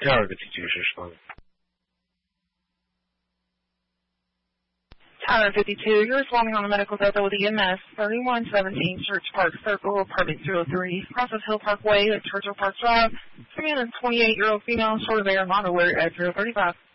第二个地区是什么？ Tyler 52, you're responding on a medical delta with EMS 3117 Church Park Circle, apartment 203, Process Hill Parkway at Churchill Park Drive. Come in a 28-year-old female, short of air, not aware at 035.